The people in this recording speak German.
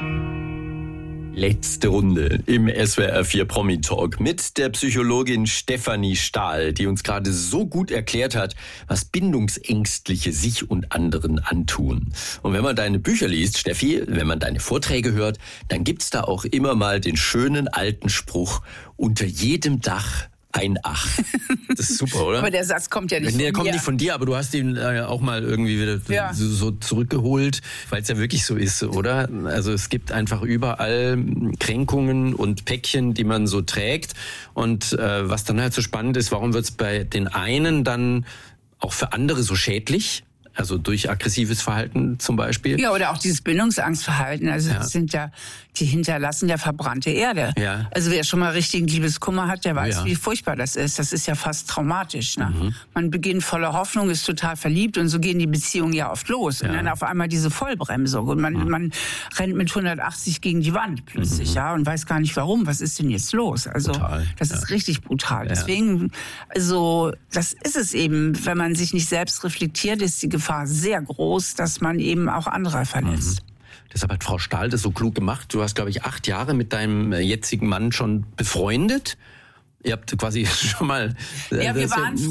Letzte Runde im SWR 4 Promi Talk mit der Psychologin Stefanie Stahl, die uns gerade so gut erklärt hat, was Bindungsängstliche sich und anderen antun. Und wenn man deine Bücher liest, Steffi, wenn man deine Vorträge hört, dann gibt's da auch immer mal den schönen alten Spruch: Unter jedem Dach ein Ach. Das ist super, oder? Aber der Satz kommt ja nicht von mir. Der kommt nicht von dir, aber du hast ihn auch mal irgendwie wieder so zurückgeholt, weil es ja wirklich so ist, oder? Also es gibt einfach überall Kränkungen und Päckchen, die man so trägt. Und was dann halt so spannend ist, warum wird es bei den einen dann auch für andere so schädlich? Also durch aggressives Verhalten zum Beispiel. Ja, oder auch dieses Bindungsangstverhalten. Also das sind ja, die hinterlassen ja verbrannte Erde. Ja. Also wer schon mal richtigen Liebeskummer hat, der weiß, wie furchtbar das ist. Das ist ja fast traumatisch. Ne? Man beginnt voller Hoffnung, ist total verliebt und so gehen die Beziehungen ja oft los. Und dann auf einmal diese Vollbremsung und man rennt mit 180 gegen die Wand plötzlich, und weiß gar nicht warum. Was ist denn jetzt los? Also brutal. Das ist richtig brutal. Deswegen, also das ist es eben, wenn man sich nicht selbst reflektiert, ist die Gefahr sehr groß, dass man eben auch andere verletzt. Deshalb hat Frau Stahl das so klug gemacht. Du hast, glaube ich, 8 Jahre mit deinem jetzigen Mann schon befreundet. Ihr habt quasi schon mal... Ja, wir waren